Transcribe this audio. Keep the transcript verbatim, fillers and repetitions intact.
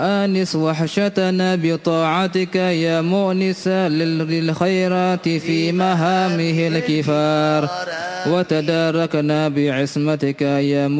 آنس وحشتنا بطاعتك يا مؤنسا للخيرات في مهامه الكفار، وتداركنا بعصمتك يا